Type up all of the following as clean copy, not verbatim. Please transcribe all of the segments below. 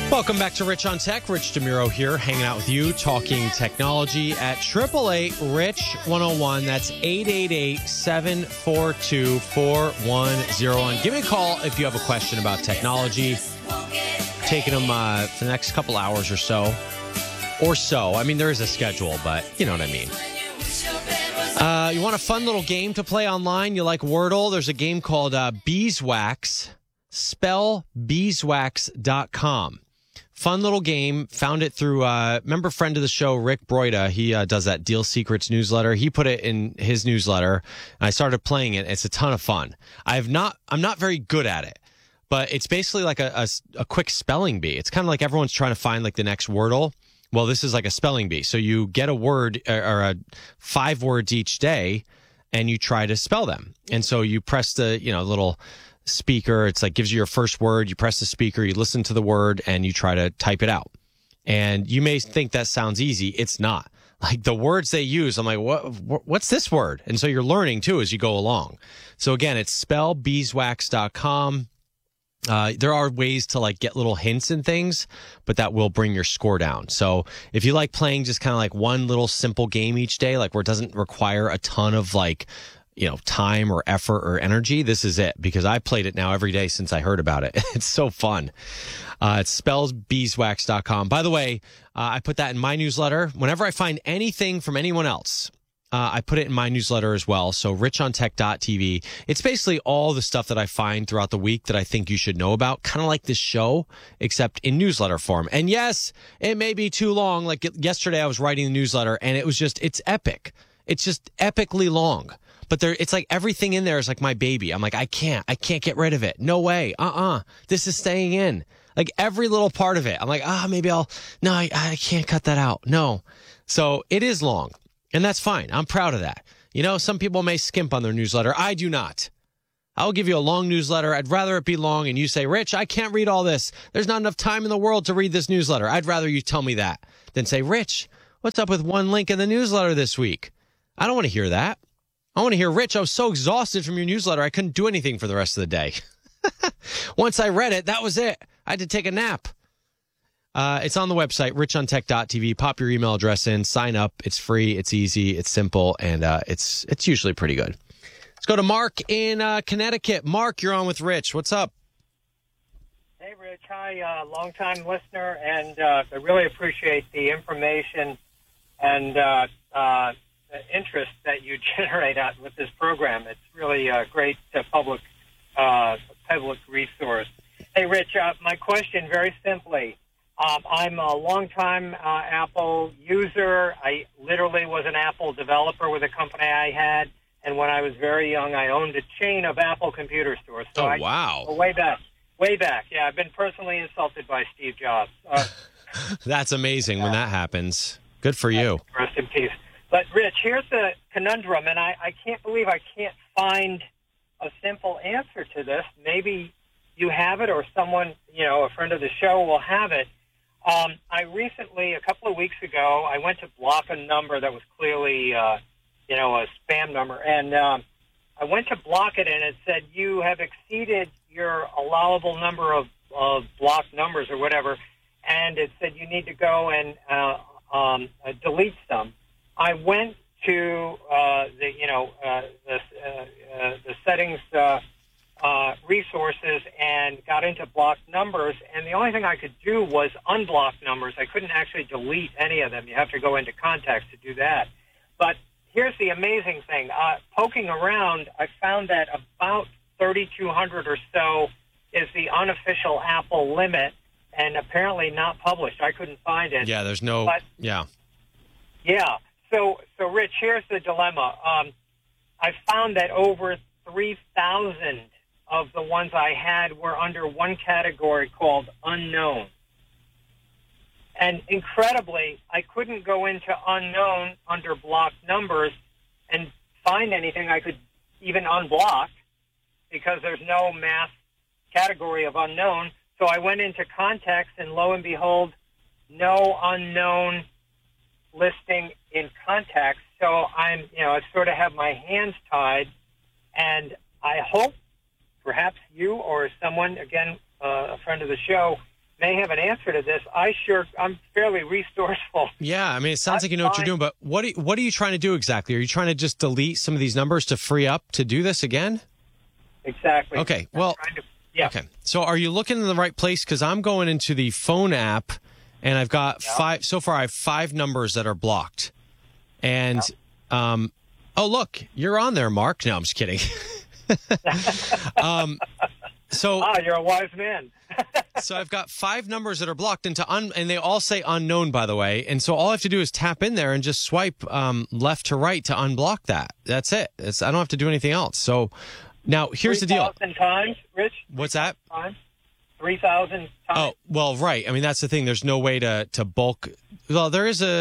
Welcome back to Rich on Tech. Rich DeMuro here, hanging out with you, talking technology at 888-RICH-101. That's 888-742-4101. Give me a call if you have a question about technology. Taking them for the next couple hours or so. I mean, there is a schedule, but you know what I mean. You want a fun little game to play online? You like Wordle? There's a game called Beeswax. Spell beeswax.com. Fun little game. Found it through, remember friend of the show, Rick Broida. He does that Deal Secrets newsletter. He put it in his newsletter, and I started playing it. It's a ton of fun. I'm not very good at it, but it's basically like a quick spelling bee. It's kind of like everyone's trying to find like the next Wordle. Well, this is like a spelling bee. So you get a word or 5 words each day, and you try to spell them. And so you press the little speaker. It's like gives you your first word. You press the speaker, you listen to the word, and you try to type it out. And you may think that sounds easy. It's not. Like the words they use, I'm like, what's this word? And so you're learning too as you go along. So again, it's spellbeeswax.com. There are ways to like get little hints and things, but that will bring your score down. So if you like playing just kind of like one little simple game each day, like where it doesn't require a ton of like, time or effort or energy, this is it, because I played it now every day since I heard about it. It's so fun. It's spellsbeeswax.com. By the way, I put that in my newsletter. Whenever I find anything from anyone else, I put it in my newsletter as well. So richontech.tv. It's basically all the stuff that I find throughout the week that I think you should know about, kind of like this show, except in newsletter form. And yes, it may be too long. Like yesterday I was writing the newsletter and it's epic. It's just epically long. But it's like everything in there is like my baby. I'm like, I can't get rid of it. No way. This is staying in. Like every little part of it. I'm like, maybe I can't cut that out. No. So it is long. And that's fine. I'm proud of that. Some people may skimp on their newsletter. I do not. I'll give you a long newsletter. I'd rather it be long and you say, Rich, I can't read all this. There's not enough time in the world to read this newsletter. I'd rather you tell me that than say, Rich, what's up with one link in the newsletter this week? I don't want to hear that. I want to hear, Rich, I was so exhausted from your newsletter, I couldn't do anything for the rest of the day. Once I read it, that was it. I had to take a nap. It's on the website, richontech.tv. Pop your email address in, sign up. It's free, it's easy, it's simple, and it's usually pretty good. Let's go to Mark in Connecticut. Mark, you're on with Rich. What's up? Hey, Rich. Hi, long-time listener, and I really appreciate the information and the interest that you generate out with this program. It's really a great public resource. Hey, Rich, my question very simply. I'm a longtime Apple user. I literally was an Apple developer with a company I had, and when I was very young, I owned a chain of Apple computer stores. So wow. Way back. Yeah, I've been personally insulted by Steve Jobs. That's amazing when that happens. Good for you. Rest in peace. But, Rich, here's the conundrum, and I can't believe I can't find a simple answer to this. Maybe you have it or someone, a friend of the show will have it. I recently, a couple of weeks ago, I went to block a number that was clearly, a spam number, and I went to block it, and it said, you have exceeded your allowable number of blocked numbers or whatever, and it said you need to go and delete some. I went to the settings resources and got into blocked numbers, and the only thing I could do was unblock numbers. I couldn't actually delete any of them. You have to go into contacts to do that. But here's the amazing thing. Poking around, I found that about 3,200 or so is the unofficial Apple limit, and apparently not published. I couldn't find it. Yeah, there's no... Yeah. So, Rich, here's the dilemma. I found that over 3,000 of the ones I had were under one category called unknown. And incredibly, I couldn't go into unknown under blocked numbers and find anything I could even unblock because there's no mass category of unknown. So I went into contacts, and lo and behold, no unknown listing in contacts. So I sort of have my hands tied, and I hope perhaps you or someone, again, a friend of the show, may have an answer to this. I'm fairly resourceful. Yeah, I mean, it sounds like you know what you're doing, but what are you trying to do exactly? Are you trying to just delete some of these numbers to free up to do this again? Exactly. Okay, well, okay. So are you looking in the right place? Because I'm going into the phone app, and I've got five. So far, I have 5 numbers that are blocked. And, oh, look, you're on there, Mark. No, I'm just kidding. You're a wise man. So I've got 5 numbers that are blocked and they all say unknown, by the way. And so all I have to do is tap in there and just swipe left to right to unblock that. That's it. I don't have to do anything else. So now here's the deal. 3,000 times, Rich? What's that? 3,000 times. Oh, well, right. I mean, that's the thing. There's no way to bulk. Well,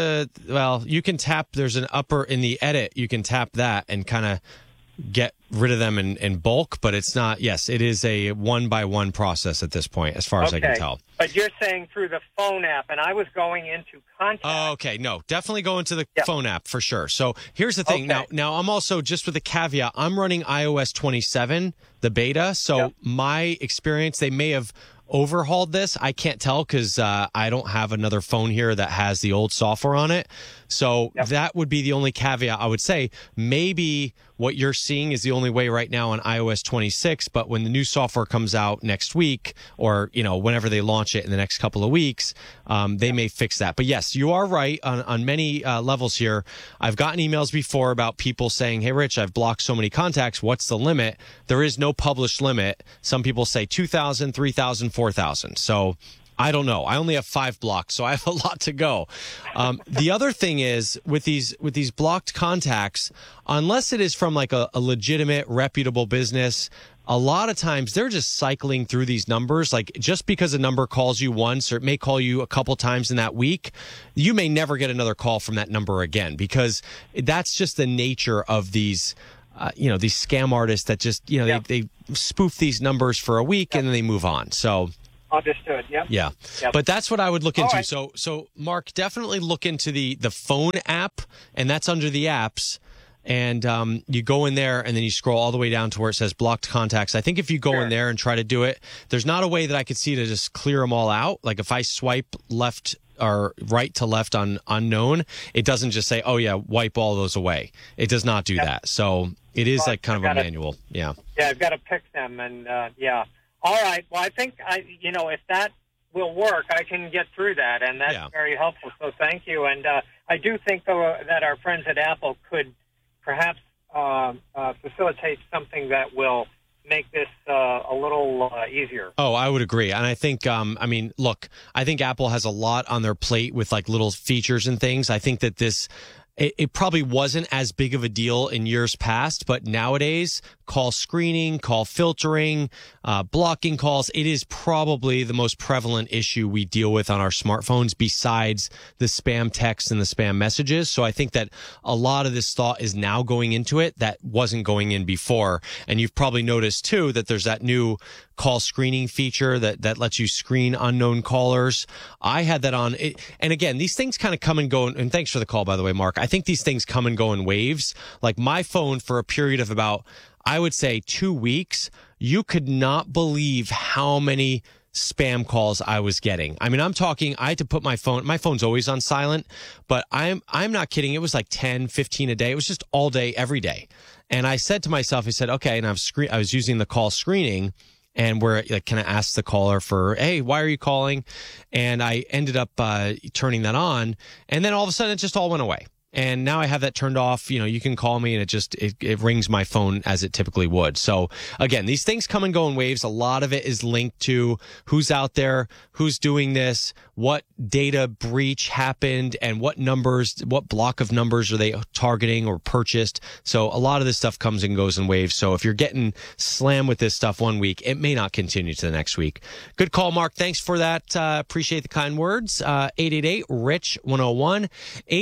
you can tap. There's an upper in the edit. You can tap that and kind of get rid of them in bulk, but it's not. Yes, it is a one-by-one process at this point, as far as I can tell. But you're saying through the phone app, and I was going into contacts. Oh, okay. No, definitely go into the phone app for sure. So here's the thing. Okay. Now I'm also, just with a caveat, I'm running iOS 27, the beta. So my experience, they may have overhauled this. I can't tell because I don't have another phone here that has the old software on it. So that would be the only caveat I would say. Maybe what you're seeing is the only way right now on iOS 26, but when the new software comes out next week, or whenever they launch it in the next couple of weeks, they may fix that. But yes, you are right on many levels here. I've gotten emails before about people saying, "Hey, Rich, I've blocked so many contacts. What's the limit?" There is no published limit. Some people say 2,000, 3,000, 4,000. So I don't know. I only have 5 blocks, so I have a lot to go. The other thing is with these blocked contacts, unless it is from like a legitimate, reputable business, a lot of times they're just cycling through these numbers. Like, just because a number calls you once, or it may call you a couple times in that week, you may never get another call from that number again, because that's just the nature of these these scam artists that just, they spoof these numbers for a week and then they move on. So understood. Yeah. But that's what I would look into. Right. So Mark, definitely look into the phone app, and that's under the apps. And you go in there and then you scroll all the way down to where it says blocked contacts. I think if you go in there and try to do it, there's not a way that I could see to just clear them all out. Like if I swipe left or right to left on unknown, it doesn't just say, "Oh yeah, wipe all those away." It does not do that. So it is like kind of a manual. Yeah, I've got to pick them, and All right. Well, I think if that will work, I can get through that, and that's very helpful. So thank you. And I do think, though, that our friends at Apple could perhaps facilitate something that will make this a little easier. Oh, I would agree. And I think, look, I think Apple has a lot on their plate with like little features and things. I think that it probably wasn't as big of a deal in years past, but nowadays, call screening, call filtering, blocking calls, it is probably the most prevalent issue we deal with on our smartphones besides the spam text and the spam messages. So I think that a lot of this thought is now going into it that wasn't going in before. And you've probably noticed too that there's that new call screening feature that lets you screen unknown callers. I had that on. And again, these things kind of come and go. And thanks for the call, by the way, Mark. I think these things come and go in waves. Like my phone, for a period of about, I would say 2 weeks, you could not believe how many spam calls I was getting. I mean, I'm talking, I had to put my phone's always on silent, but I'm not kidding. It was like 10, 15 a day. It was just all day, every day. And I said to myself, I said, okay, and I was using the call screening, and where like, can I ask the caller for, "Hey, why are you calling?" And I ended up turning that on, and then all of a sudden it just all went away. And now I have that turned off. You can call me, and it rings my phone as it typically would. So again, these things come and go in waves. A lot of it is linked to who's out there, who's doing this, what data breach happened, and what block of numbers are they targeting or purchased. So a lot of this stuff comes and goes in waves. So if you're getting slammed with this stuff 1 week, it may not continue to the next week. Good call, Mark. Thanks for that. Appreciate the kind words. 888-RICH-101,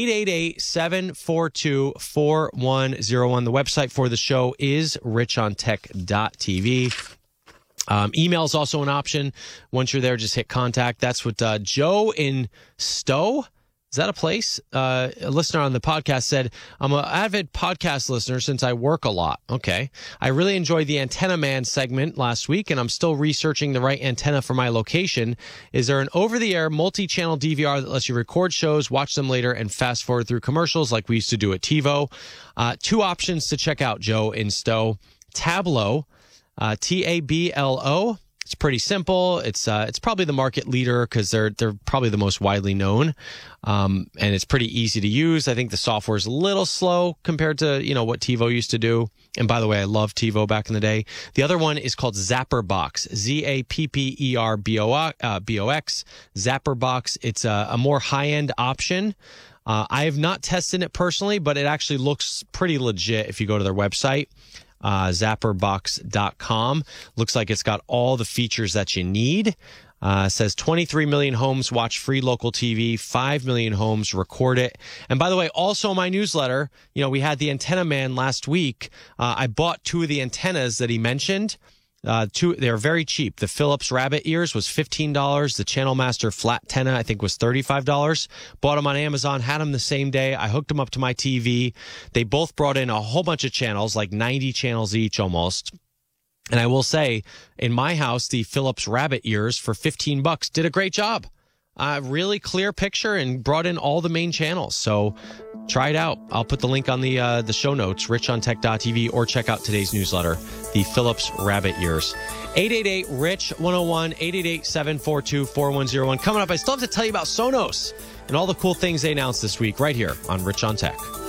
888-742-4101. The website for the show is richontech.tv. Email is also an option. Once you're there, just hit contact. That's what Joe in Stowe. Is Is that a place? A listener on the podcast said, I'm an avid podcast listener since I work a lot. Okay. I really enjoyed the Antenna Man segment last week, and I'm still researching the right antenna for my location. Is there an over-the-air multi-channel DVR that lets you record shows, watch them later, and fast forward through commercials like we used to do at TiVo? Two options to check out, Joe in Stowe. Tablo, Tablo. It's pretty simple. It's probably the market leader because they're probably the most widely known, and it's pretty easy to use. I think the software is a little slow compared to what TiVo used to do. And by the way, I loved TiVo back in the day. The other one is called ZapperBox, ZAPPERBOX, ZapperBox. It's a more high end option. I have not tested it personally, but it actually looks pretty legit if you go to their website. Zapperbox.com. Looks like it's got all the features that you need. Says 23 million homes watch free local TV, 5 million homes record it. And by the way, also my newsletter, we had the Antenna Man last week. I bought two of the antennas that he mentioned. They're very cheap. The Philips Rabbit Ears was $15. The Channel Master Flat Tenna, I think, was $35. Bought them on Amazon, had them the same day. I hooked them up to my TV. They both brought in a whole bunch of channels, like 90 channels each almost. And I will say, in my house, the Philips Rabbit Ears for $15 did a great job. Really clear picture and brought in all the main channels. So try it out. I'll put the link on the show notes, richontech.tv, or check out today's newsletter, the Philips Rabbit Ears. 888-RICH-101, 888-742-4101. Coming up, I still have to tell you about Sonos and all the cool things they announced this week right here on Rich on Tech.